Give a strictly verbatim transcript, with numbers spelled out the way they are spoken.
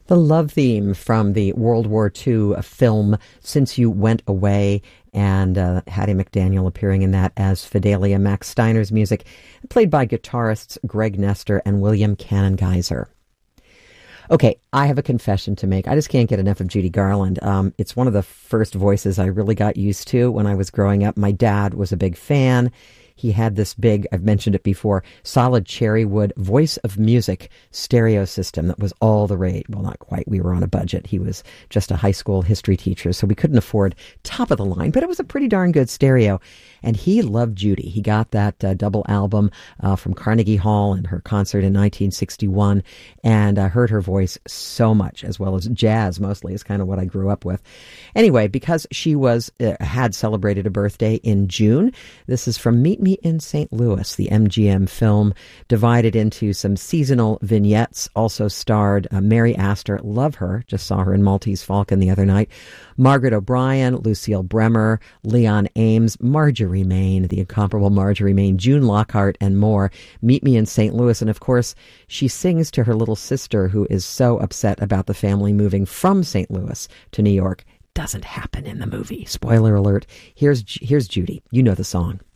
The love theme from the World War Two film Since You Went Away, and uh, Hattie McDaniel appearing in that as Fidelia. Max Steiner's music, played by guitarists Greg Nestor and William Cannon Geyser. Okay, I have a confession to make. I just can't get enough of Judy Garland. Um, it's one of the first voices I really got used to when I was growing up. My dad was a big fan. He had this big, I've mentioned it before, solid cherry wood Voice of Music stereo system that was all the rage. Well, not quite. We were on a budget. He was just a high school history teacher, so we couldn't afford top of the line, but it was a pretty darn good stereo. And he loved Judy. He got that uh, double album uh, from Carnegie Hall and her concert in nineteen sixty-one, and I uh, heard her voice so much, as well as jazz mostly is kind of what I grew up with. Anyway, because she was uh, had celebrated a birthday in June, this is from Meet Me in Saint Louis, the M G M film, divided into some seasonal vignettes. Also starred uh, Mary Astor, love her, just saw her in Maltese Falcon the other night, Margaret O'Brien, Lucille Bremer, Leon Ames, Marjorie Main, the incomparable Marjorie Main, June Lockhart, and more. Meet Me in Saint Louis. And of course, she sings to her little sister, who is so upset about the family moving from Saint Louis to New York. Doesn't happen in the movie. Spoiler alert. Here's here's Judy. You know the song.